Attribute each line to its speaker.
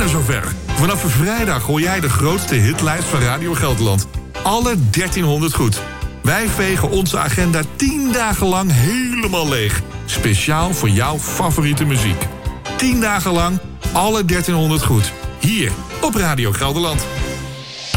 Speaker 1: bijna zover. Vanaf vrijdag hoor jij de grootste hitlijst van Radio Gelderland. Alle 1300 goed. Wij vegen onze agenda 10 dagen lang helemaal leeg. Speciaal voor jouw favoriete muziek. 10 dagen lang alle 1300 goed. Hier op Radio Gelderland.